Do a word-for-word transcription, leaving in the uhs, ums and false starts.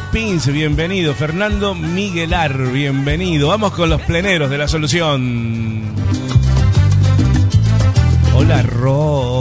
Pins, bienvenido. Fernando Miguelar, bienvenido. Vamos con los pleneros de la solución. Hola, Ro.